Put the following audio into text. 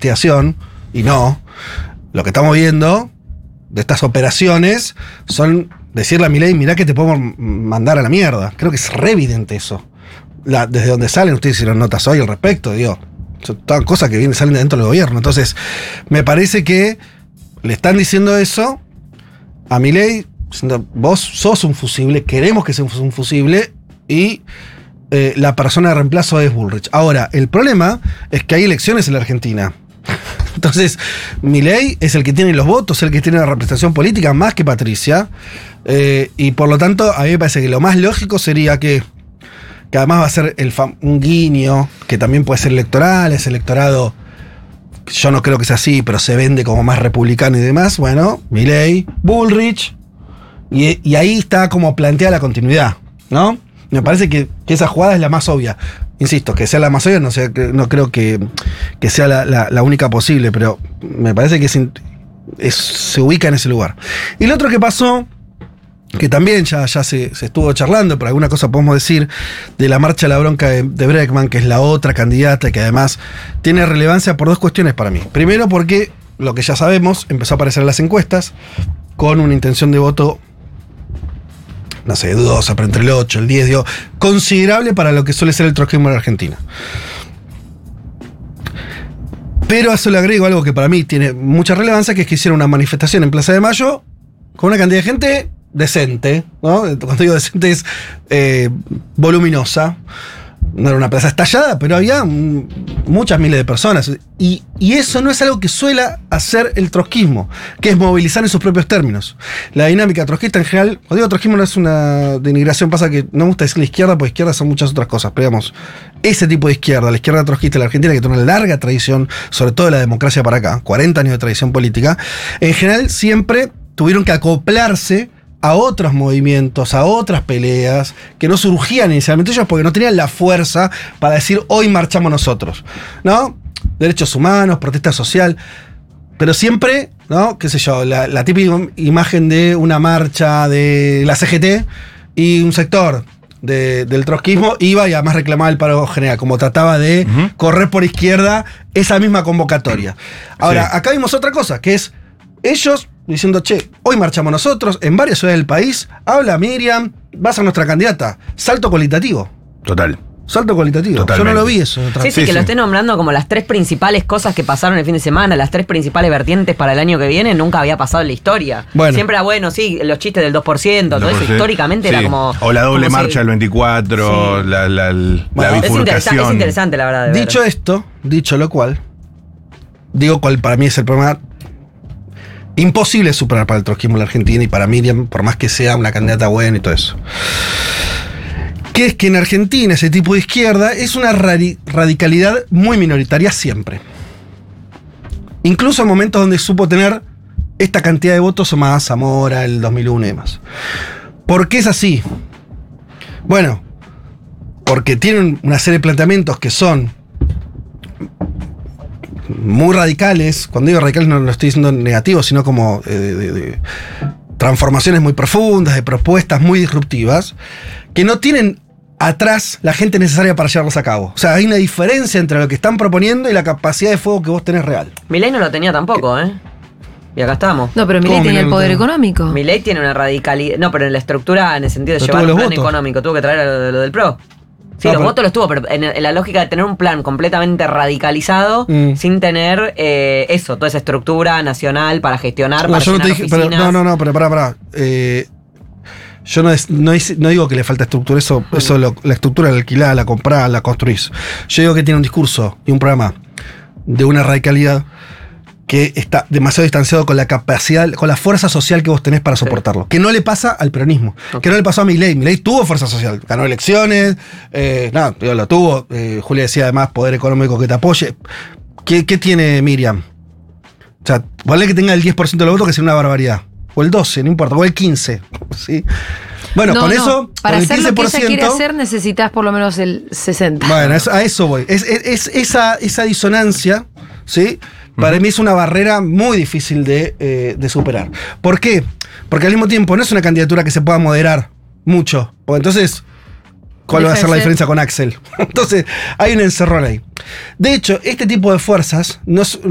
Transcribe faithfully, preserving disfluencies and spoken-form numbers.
investigación, y no. Lo que estamos viendo de estas operaciones son decirle a Milei, mirá que te podemos mandar a la mierda. Creo que es re evidente eso. La, desde donde salen, ustedes hicieron notas hoy al respecto, digo, son todas cosas que vienen, salen de dentro del gobierno. Entonces, me parece que le están diciendo eso a Milei, diciendo, vos sos un fusible, queremos que seas un fusible, y eh, la persona de reemplazo es Bullrich. Ahora, el problema es que hay elecciones en la Argentina. Entonces, Milei es el que tiene los votos, el que tiene la representación política más que Patricia, eh, y por lo tanto, a mí me parece que lo más lógico sería que, que además va a ser el fam- un guiño, que también puede ser electoral, es electorado, yo no creo que sea así, pero se vende como más republicano y demás. Bueno, Milei, Bullrich, y, y ahí está como planteada la continuidad, ¿no? Me parece que, que esa jugada es la más obvia. Insisto, que sea la más obvia, no, sé, no creo que, que sea la, la, la única posible, pero me parece que es, es, se ubica en ese lugar. Y lo otro que pasó, que también ya, ya se, se estuvo charlando, pero alguna cosa podemos decir, de la marcha a la bronca de, de Bregman, que es la otra candidata, que además tiene relevancia por dos cuestiones para mí. Primero, porque lo que ya sabemos, empezó a aparecer en las encuestas, con una intención de voto, no sé, dudosa, pero entre el ocho, el diez, digo, considerable para lo que suele ser el trotskismo en la Argentina. Pero a eso le agrego algo que para mí tiene mucha relevancia, que es que hicieron una manifestación en Plaza de Mayo con una cantidad de gente decente, ¿no? Cuando digo decente es eh, voluminosa. No era una plaza estallada, pero había mm, muchas miles de personas. Y, y eso no es algo que suele hacer el trotskismo, que es movilizar en sus propios términos. La dinámica trotskista en general, cuando digo trotskismo no es una denigración, pasa que no me gusta decir la izquierda, porque izquierda son muchas otras cosas. Pero digamos, ese tipo de izquierda, la izquierda trotskista de la Argentina, que tiene una larga tradición, sobre todo de la democracia para acá, cuarenta años de tradición política, en general siempre tuvieron que acoplarse a otros movimientos, a otras peleas que no surgían inicialmente ellos porque no tenían la fuerza para decir hoy marchamos nosotros, ¿no? Derechos humanos, protesta social, pero siempre, ¿no? Qué sé yo, la, la típica imagen de una marcha de la C G T y un sector de, del trotskismo iba y además reclamaba el paro general, como trataba de uh-huh. correr por izquierda esa misma convocatoria. Ahora, sí. Acá vimos otra cosa, que es ellos diciendo, che, hoy marchamos nosotros, en varias ciudades del país, habla Miriam, va a ser nuestra candidata. Salto cualitativo. Total. Salto cualitativo. Totalmente. Yo no lo vi eso. Sí, sí, sí, que sí. Lo esté nombrando como las tres principales cosas que pasaron el fin de semana, las tres principales vertientes para el año que viene, nunca había pasado en la historia. Bueno. Siempre era bueno, sí, los chistes del dos por ciento, todo eso históricamente sí. Era como... O la doble marcha si... del veinticuatro, sí. la, la, la, bueno, la bifurcación. Es interesante, es interesante, la verdad. De dicho ver. esto, dicho lo cual, digo cuál para mí es el problema imposible superar para el trotskismo en la Argentina y para Miriam, por más que sea una candidata buena y todo eso. Que es que en Argentina ese tipo de izquierda es una radi- radicalidad muy minoritaria siempre. Incluso en momentos donde supo tener esta cantidad de votos o más, Zamora, el dos mil uno y demás. ¿Por qué es así? Bueno, porque tienen una serie de planteamientos que son muy radicales. Cuando digo radicales no lo estoy diciendo negativo, sino como eh, de, de, de transformaciones muy profundas, de propuestas muy disruptivas, que no tienen atrás la gente necesaria para llevarlos a cabo. O sea, hay una diferencia entre lo que están proponiendo y la capacidad de fuego que vos tenés real. Milei no lo tenía tampoco, ¿eh? Y acá estamos. No, pero Milei tenía el poder tenía? económico. Milei tiene una radicalidad... No, pero en la estructura, en el sentido de pero llevar un plan votos. económico, tuvo que traer lo, lo del P R O. Sí, no, los pero... votos los tuvo, pero en, en la lógica de tener un plan completamente radicalizado, mm. sin tener eh, eso, toda esa estructura nacional para gestionar, no, para yo no te dije, pero, oficinas. No, no, no, pero pará, pará. Eh, yo no, es, no, es, no digo que le falta estructura, eso, mm. eso lo, la estructura la alquilás, la comprás, la construís. Yo digo que tiene un discurso y un programa de una radicalidad que está demasiado distanciado con la capacidad, con la fuerza social que vos tenés para soportarlo. Sí. Que no le pasa al peronismo. Okay. Que no le pasó a Milei. Milei tuvo fuerza social. Ganó elecciones. Eh, no, lo tuvo. Eh, Julia decía además poder económico que te apoye. ¿Qué, qué tiene Miriam? O sea, vale que tenga el diez por ciento de los votos, que sea una barbaridad. O el doce, no importa. O el quince. ¿Sí? Bueno, no, con no. eso, para con el hacer quince por ciento, lo que ella quiere hacer necesitas por lo menos el sesenta. Bueno, a eso voy. Es, es, es esa, esa disonancia, ¿sí? Para mí es una barrera muy difícil de, eh, de superar. ¿Por qué? Porque al mismo tiempo no es una candidatura que se pueda moderar mucho. Porque entonces, ¿cuál va a ser la diferencia con Axel? Entonces, hay un encerrón ahí. De hecho, este tipo de fuerzas no,